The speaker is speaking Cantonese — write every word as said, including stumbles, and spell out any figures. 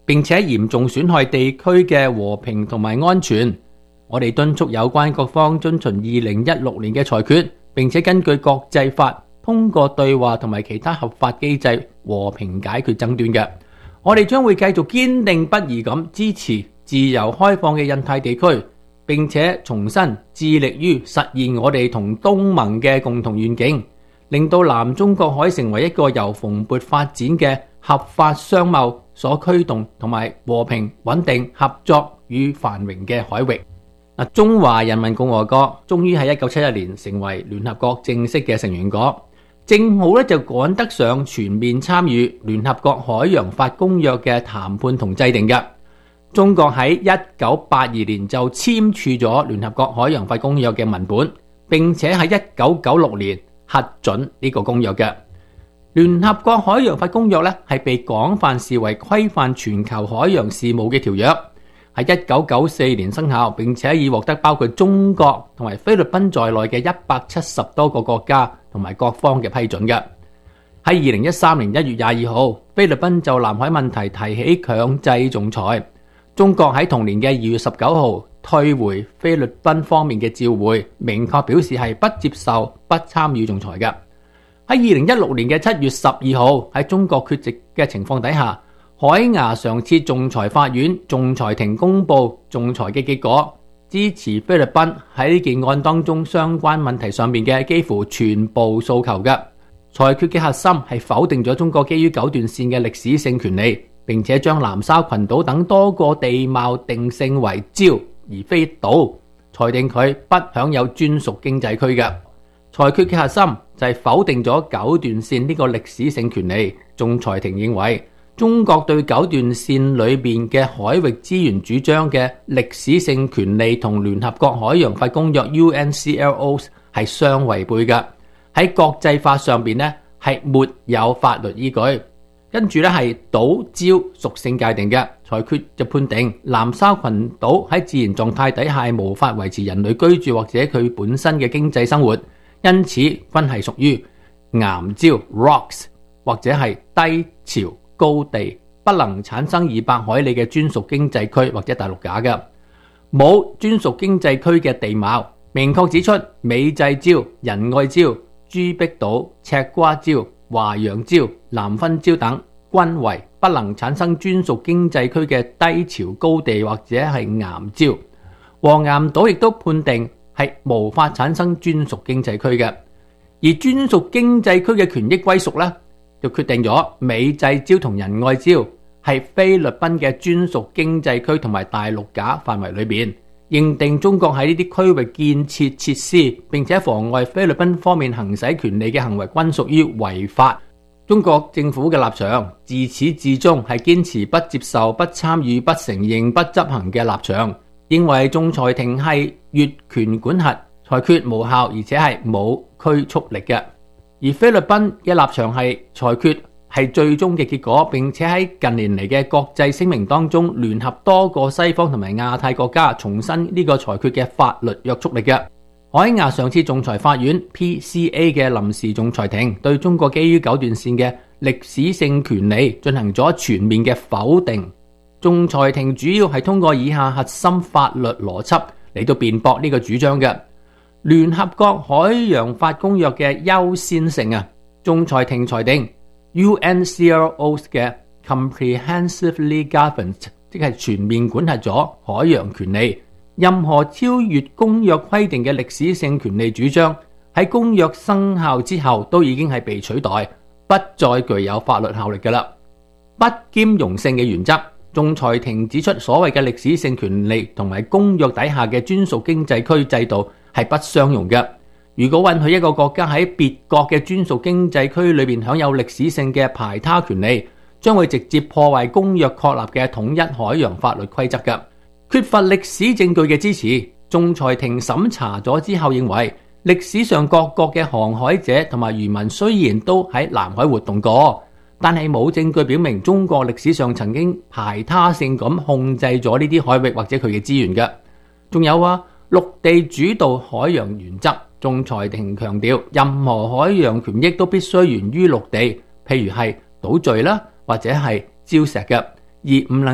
並且嚴重損害地區嘅和平同埋安全。我哋敦促有關各方遵循二零一六年嘅裁決，並且根據國際法通過對話同埋其他合法機制和平解決爭端嘅。我哋將會繼續堅定不移咁支持自由開放嘅印太地區，並且重新致力於實現我哋同東盟嘅共同願景，令到南中國海成為一個由蓬勃發展嘅合法商貿所驅動同埋和平穩定合作與繁榮嘅海域。中華人民共和國終於喺一九七一年成為聯合國正式嘅成員國，正好咧就趕得上全面參與聯合國海洋法公約嘅談判同制定嘅。中國喺一九八二年就簽署咗聯合國海洋法公約嘅文本，並且喺一九九六年核准呢個公約嘅。聯合國海洋法公約咧係被廣泛視為規範全球海洋事務嘅條約，喺一九九四年生效，並且已獲得包括中國同埋菲律賓在內嘅一百七十多個國家同埋各方嘅批准嘅。喺二零一三年一月廿二號，菲律賓就南海問題提起強制仲裁。中國喺同年嘅二月十九號退回菲律賓方面嘅召回，明確表示係不接受、不參與仲裁嘅。喺二零一六年嘅七月十二號，喺中國缺席嘅情況底下，海牙常設仲裁法院仲裁庭公布仲裁嘅結果，支持菲律賓喺呢件案當中相關問題上面嘅幾乎全部訴求嘅。裁決嘅核心係否定咗中國基於九段線嘅歷史性權利，並且將南沙群島等多個地貌定性為礁而非島，裁定佢不享有專屬經濟區嘅。裁決嘅核心就係否定咗九段線呢個歷史性權利。仲裁庭認為中國對九段線裏面嘅海域資源主張嘅歷史性權利同聯合國海洋法公約 U N C L O 係相違背嘅，喺國際法上面呢係沒有法律依據。跟住咧係島礁屬性界定嘅裁決就判定南沙群島喺自然狀態底下係無法維持人類居住或者佢本身嘅經濟生活，因此均係屬於岩礁 rocks 或者係低潮高地，不能產生二百海里嘅專屬經濟區或者大陸架嘅。冇專屬經濟區嘅地貌，明確指出美濟礁、仁愛礁、朱碧島、赤瓜礁、華陽礁、南薰礁等均為不能產生專屬經濟區嘅低潮高地或者係岩礁。黃岩島亦都判定係無法產生專屬經濟區嘅。而專屬經濟區嘅權益歸屬呢，就決定咗美濟礁同仁愛礁係菲律賓嘅專屬經濟區同埋大陸架範圍裏邊，認定中國喺呢啲區域建設設施並且妨礙菲律賓方面行使權利嘅行為均屬於違法。中國政府嘅立場自始至終係堅持不接受、不參與、不承認、不執行嘅立場，認為仲裁庭係越權管轄，裁決無效而且係冇拘束力嘅。而菲律賓嘅立場係裁決係最終嘅結果，並且喺近年嚟嘅國際聲明當中聯合多個西方同埋亞太國家重申呢個裁決嘅法律約束力嘅。海牙上次仲裁法院 P C A 嘅臨時仲裁庭對中國基於九段線嘅歷史性權利進行咗全面嘅否定。仲裁庭主要係通過以下核心法律邏輯嚟到辯駁呢個主張嘅。聯合國海洋法公約嘅優先性啊，仲裁庭裁定 U N C L O 嘅 comprehensively governed， 即係全面管轄咗海洋權利。任何超越公約規定嘅歷史性權利主張喺公約生效之後都已經係被取代，不再具有法律效力㗎啦。不兼容性嘅原則，仲裁庭指出所謂嘅歷史性權利同埋公約底下嘅專屬經濟區制度係不相容嘅。如果允許一個國家喺別國嘅專屬經濟區裏面享有歷史性嘅排他權利，將會直接破壞公約確立嘅統一海洋法律規則嘅。缺乏歷史證據嘅支持，仲裁庭審查咗之後認為，歷史上各國嘅航海者同埋漁民雖然都喺南海活動過，但係冇證據表明中國歷史上曾經排他性咁控制咗呢啲海域或者佢嘅資源嘅。仲有啊，陸地主導海洋原則，仲裁庭強調任何海洋權益都必須源於陸地，譬如係島嶼啦或者係礁石嘅，而唔能